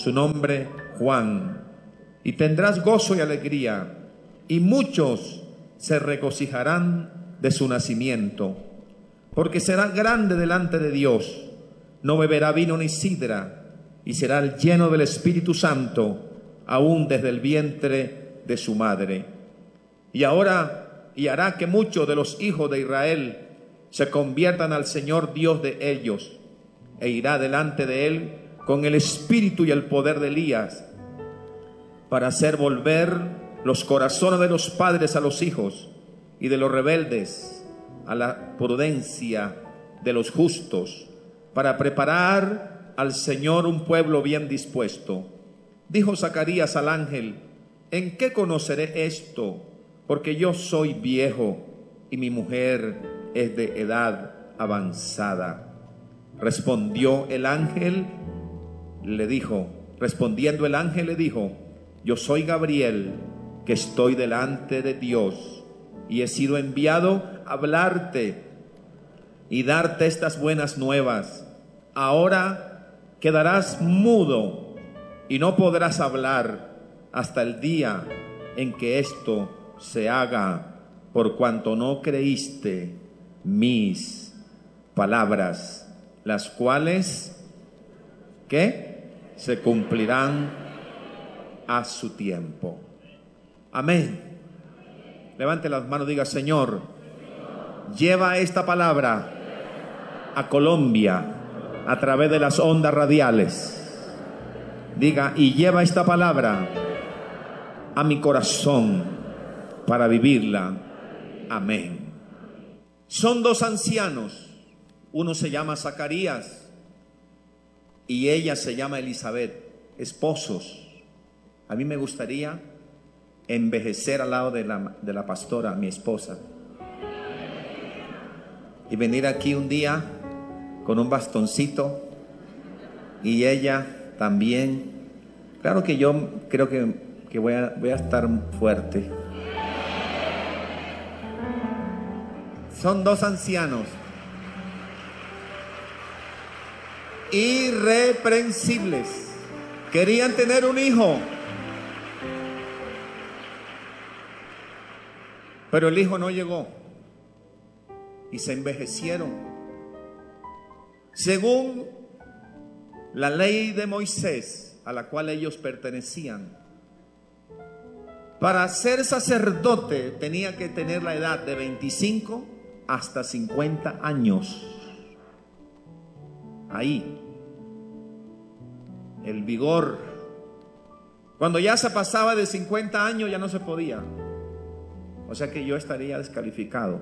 su nombre Juan. Y tendrás gozo y alegría, y muchos se regocijarán de su nacimiento, porque será grande delante de Dios. No beberá vino ni sidra, y será lleno del Espíritu Santo, aún desde el vientre de su madre. Y hará que muchos de los hijos de Israel se conviertan al Señor Dios de ellos, e irá delante de él con el espíritu y el poder de Elías, para hacer volver los corazones de los padres a los hijos, y de los rebeldes a la prudencia de los justos, para preparar al Señor un pueblo bien dispuesto. Dijo Zacarías al ángel: ¿en qué conoceré esto? Porque yo soy viejo y mi mujer es de edad avanzada. Respondiendo el ángel le dijo: yo soy Gabriel, que estoy delante de Dios, y he sido enviado a hablarte y darte estas buenas nuevas. Ahora quedarás mudo y no podrás hablar hasta el día en que esto se haga, por cuanto no creíste mis palabras, las cuales, ¿qué? Se cumplirán a su tiempo. Amén. Levante las manos, diga: Señor, lleva esta palabra a Colombia a través de las ondas radiales. Diga: y lleva esta palabra a mi corazón para vivirla. Amén. Son dos ancianos. Uno se llama Zacarías y ella se llama Elizabeth, esposos. A mí me gustaría envejecer al lado de la pastora, mi esposa, y venir aquí un día con un bastoncito, y ella también. Claro que yo creo que voy a estar fuerte. Son dos ancianos irreprensibles. Querían tener un hijo, pero el hijo no llegó y se envejecieron. Según la ley de Moisés, a la cual ellos pertenecían, para ser sacerdote tenía que tener la edad de 25 hasta 50 años. Ahí, el vigor. Cuando ya se pasaba de 50 años ya no se podía. O sea que yo estaría descalificado.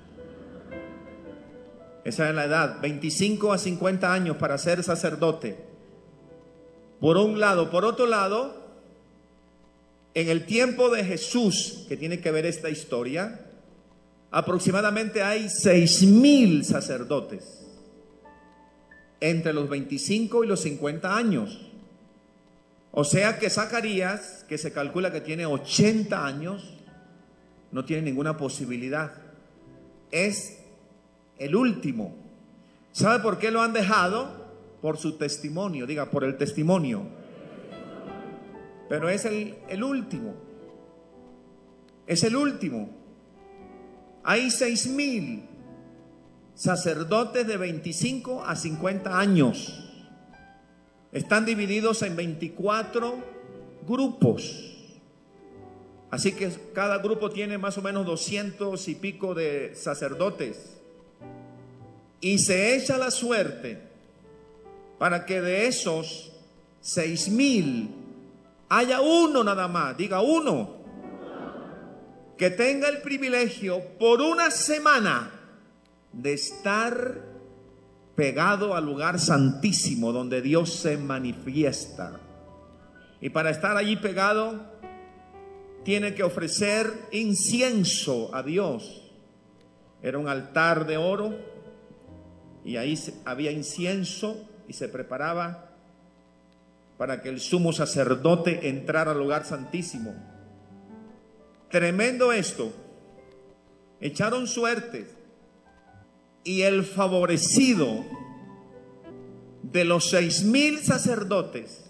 Esa es la edad, 25 a 50 años para ser sacerdote. Por un lado. Por otro lado, en el tiempo de Jesús, que tiene que ver esta historia, aproximadamente hay 6,000 sacerdotes entre los 25 y los 50 años. O sea que Zacarías, que se calcula que tiene 80 años, no tiene ninguna posibilidad. Es el último. ¿Sabe por qué lo han dejado? Por su testimonio. Diga: por el testimonio. Pero es el último. Es el último. Hay 6,000 sacerdotes de 25 a 50 años. Están divididos en 24 grupos. Así que cada grupo tiene más o menos 200 y pico de sacerdotes. Y se echa la suerte para que de esos 6,000 haya uno nada más, diga uno, que tenga el privilegio por una semana de estar pegado al lugar santísimo donde Dios se manifiesta. Y para estar allí pegado, tiene que ofrecer incienso a Dios. Era un altar de oro y ahí había incienso y se preparaba para que el sumo sacerdote entrara al lugar santísimo. Tremendo esto. Echaron suertes y el favorecido de los 6,000 sacerdotes